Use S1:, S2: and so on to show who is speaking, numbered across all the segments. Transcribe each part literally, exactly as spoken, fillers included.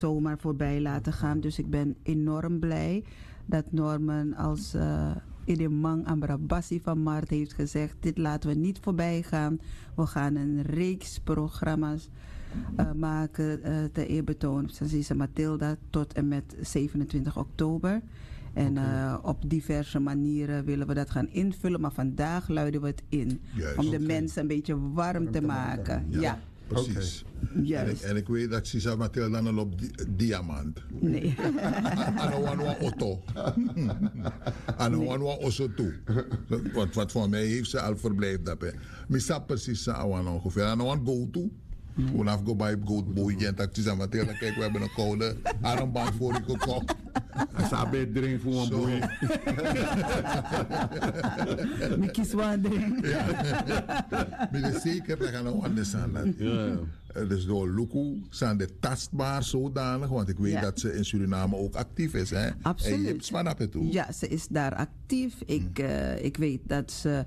S1: zomaar voorbij laten gaan. Dus ik ben enorm blij dat Norman als uh, Idemang Ambrabassi van Maart heeft gezegd: dit laten we niet voorbij gaan. We gaan een reeks programma's uh, maken uh, ter eerbetoon van Sisa Mathilda tot en met zevenentwintig oktober. En uh, op diverse manieren willen we dat gaan invullen. Maar vandaag luiden we het in.
S2: Juist,
S1: om de
S2: okay.
S1: mensen een beetje warm, warm te maken. maken. Ja, ja.
S2: Precies.
S1: Okay.
S2: En, ik, en ik weet dat Sisa Mathilda dan op di diamant.
S1: Nee.
S2: Ano wanwa auto. Ano wanwa osso toe. Wat, wat voor mij heeft ze al verblijf dat. Misa precies sa awan ongeveer. Ano wan go to. We gaan go bij Goat Boy en dat Sisa Mathilda. Kijk, we hebben een koude armband voor ik gekocht.
S3: Ik zou bij drink voor een boy.
S1: Ik kies wat drink.
S2: Maar is zeker dat gaan we anders aan dat. Ja. Dus door Luku zijn de tastbaar zodanig, want ik weet ja. dat ze in Suriname ook actief is. Hè?
S1: Absoluut.
S2: En
S1: ja, ze is daar actief. Ik, hmm. uh, ik weet dat ze,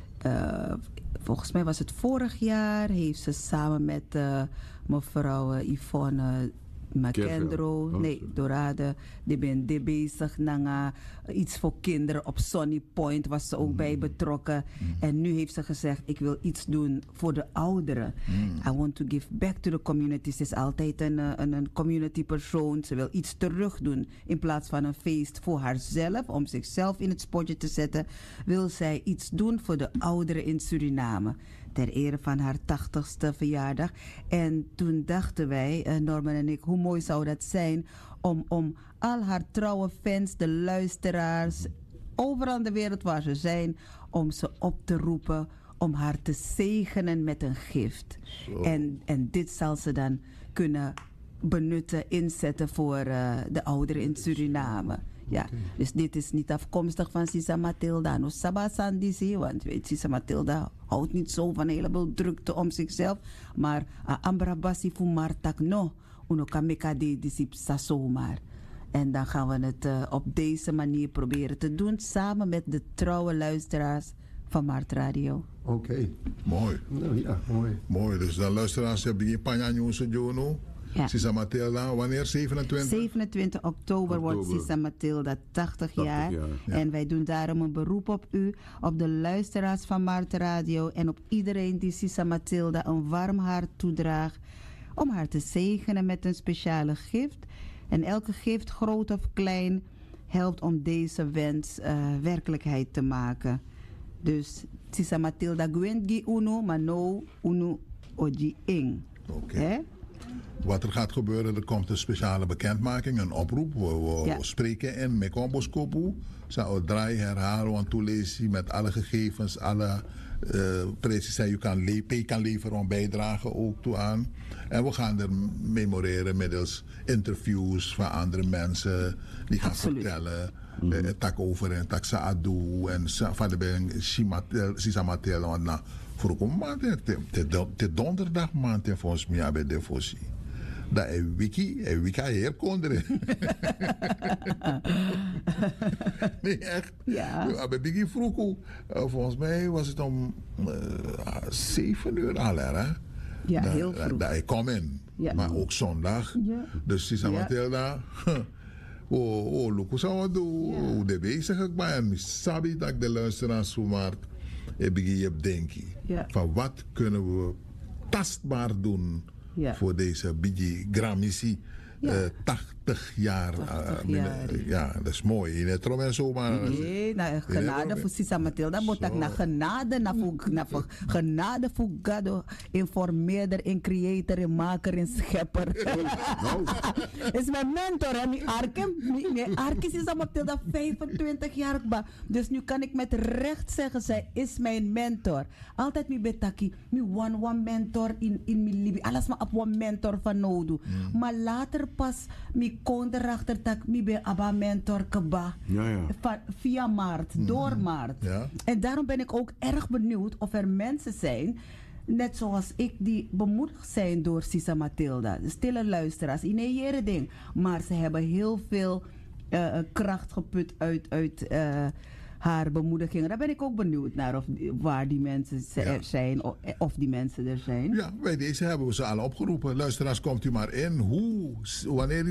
S1: uh, volgens mij was het vorig jaar, heeft ze samen met uh, mevrouw Yvonne Macendro, oh, nee, Dorade, die ben die bezig naar uh, iets voor kinderen op Sunny Point, was ze ook mm. bij betrokken. Mm. En nu heeft ze gezegd: ik wil iets doen voor de ouderen. Mm. I want to give back to the community. Ze is altijd een, een, een community persoon. Ze wil iets terug doen in plaats van een feest voor haarzelf, om zichzelf in het spotje te zetten. Wil zij iets doen voor de ouderen in Suriname, ter ere van haar tachtigste verjaardag. En toen dachten wij, uh, Norman en ik, hoe mooi zou dat zijn om, om al haar trouwe fans, de luisteraars, overal in de wereld waar ze zijn, om ze op te roepen, om haar te zegenen met een gift. En, en dit zal ze dan kunnen benutten, inzetten voor uh, de ouderen in Suriname. Ja, okay. Dus dit is niet afkomstig van Sisa Mathilda. No Saba Sandisi, want weet Sisa Mathilda houdt niet zo van een heleboel drukte om zichzelf. Maar uh, Ambrabassi fu Martak no, uno kameka de disip sa zomaar. En dan gaan we het uh, op deze manier proberen te doen, samen met de trouwe luisteraars van Mart Radio.
S3: Oké. Okay.
S2: Mooi.
S3: Nou ja, mooi.
S2: Mooi, dus de luisteraars hebben je panja nieuwse jono. Ja. Sisa Mathilda, wanneer? zevenentwintig?
S1: zevenentwintig oktober, oktober wordt Sisa Mathilda tachtig jaar. jaar. Ja. En wij doen daarom een beroep op u, op de luisteraars van Mart Radio en op iedereen die Sisa Mathilda een warm hart toedraagt, om haar te zegenen met een speciale gift. En elke gift, groot of klein, helpt om deze wens uh, werkelijkheid te maken. Dus Sisa Mathilda Gwengi Uno, maar no Uno Oji Ing.
S2: Oké. Okay. Wat er gaat gebeuren, er komt een speciale bekendmaking, een oproep. We, we ja. spreken in Mekomboskopu. Zou draai herhalen, want toelezen met alle gegevens, alle uh, precies je kan, le- kan leveren om bijdragen ook toe aan. En we gaan er memoreren middels interviews van andere mensen die gaan Absoluut. vertellen. Mm-hmm. Uh, tak over en tak sa adu en van de ben Sisa Mathilda. Want nou, voor een maand, de donderdag maand volgens mij bij de Fossi. Dat is wiki, en wiki hier konderen. Nee, echt.
S1: Ja.
S2: Ja, bij Biggie vroeg, uh, volgens mij was het om uh, zeven uur al, hè?
S1: Ja,
S2: da,
S1: heel vroeg.
S2: Dat ik kom in, ja. Maar ook zondag.
S1: Ja.
S2: Dus Sisa ja. Mathilda, oh, oh, look hoe zou we doen? Hoe de bezig ik ben. Ik sabi dat ik de luisteraars zo maar Biggie heb denken.
S1: Ja.
S2: Van wat kunnen we tastbaar doen? Ja. Voor deze Biggie Grammissie. Ja. Uh, tachtig jaar.
S1: tachtig
S2: uh,
S1: jaar.
S2: Uh, ja, dat is mooi. In het Rom en zo, maar...
S1: Nee, nou, genade voor Sisa Mathilda. Moet ik naar genade, naar voor genade voor God. Informeerder, en creator, en maker, en schepper. Is mijn mentor, hè. Mijn Arke, mijn Arke Sisa Mathilda, vijfentwintig jaar. Dus nu kan ik met recht zeggen, zij is mijn mentor. Altijd mijn betaki, mijn one-one mentor in, in mijn Libi. Alles maar op one mentor van nodig. Mm. Maar later pas mi konde erachter dat mi ben abba mentor keba
S3: ja, ja.
S1: Va, via Maart, mm-hmm. door Maart.
S2: Ja.
S1: En daarom ben ik ook erg benieuwd of er mensen zijn, net zoals ik, die bemoedigd zijn door Sisa Mathilda. Stille luisteraars, in een ding. Maar ze hebben heel veel uh, kracht geput uit, uit uh, haar bemoedigingen. Daar ben ik ook benieuwd naar, of, waar die mensen ja. zijn, of, of die mensen er zijn.
S2: Ja, bij deze hebben we ze alle opgeroepen. Luisteraars, komt u maar in. Hoe, wanneer u